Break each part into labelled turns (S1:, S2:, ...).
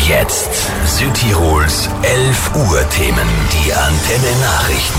S1: Jetzt Südtirols 11 Uhr Themen. Die Antenne Nachrichten.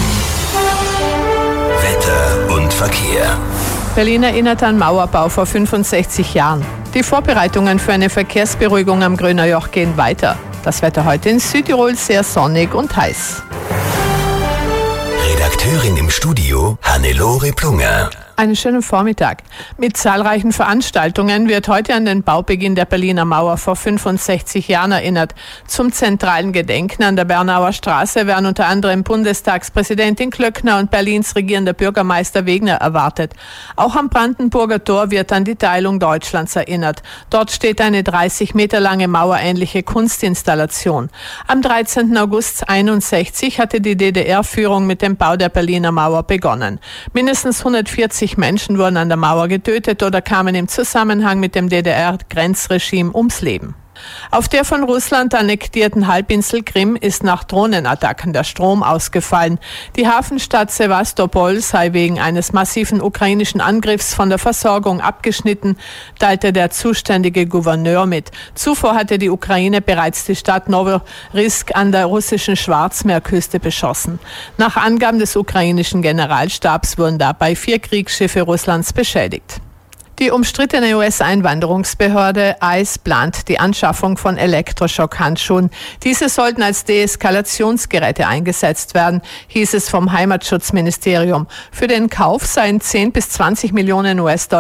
S1: Wetter und Verkehr.
S2: Berlin erinnert an Mauerbau vor 65 Jahren. Die Vorbereitungen für eine Verkehrsberuhigung am Grüner Joch gehen weiter. Das Wetter heute in Südtirol sehr sonnig und heiß.
S1: Redakteurin im Studio Hannelore Plunger.
S2: Einen schönen Vormittag. Mit zahlreichen Veranstaltungen wird heute an den Baubeginn der Berliner Mauer vor 65 Jahren erinnert. Zum zentralen Gedenken an der Bernauer Straße werden unter anderem Bundestagspräsidentin Klöckner und Berlins regierender Bürgermeister Wegner erwartet. Auch am Brandenburger Tor wird an die Teilung Deutschlands erinnert. Dort steht eine 30 Meter lange mauerähnliche Kunstinstallation. Am 13. August 1961 hatte die DDR-Führung mit dem Bau der Berliner Mauer begonnen. Mindestens 140 Menschen wurden an der Mauer getötet oder kamen im Zusammenhang mit dem DDR-Grenzregime ums Leben. Auf der von Russland annektierten Halbinsel Krim ist nach Drohnenattacken der Strom ausgefallen. Die Hafenstadt Sewastopol sei wegen eines massiven ukrainischen Angriffs von der Versorgung abgeschnitten, teilte der zuständige Gouverneur mit. Zuvor hatte die Ukraine bereits die Stadt Novorossiysk an der russischen Schwarzmeerküste beschossen. Nach Angaben des ukrainischen Generalstabs wurden dabei 4 Kriegsschiffe Russlands beschädigt. Die umstrittene US-Einwanderungsbehörde ICE plant die Anschaffung von Elektroschockhandschuhen. Diese sollten als Deeskalationsgeräte eingesetzt werden, hieß es vom Heimatschutzministerium. Für den Kauf seien 10 bis 20 Millionen US-Dollar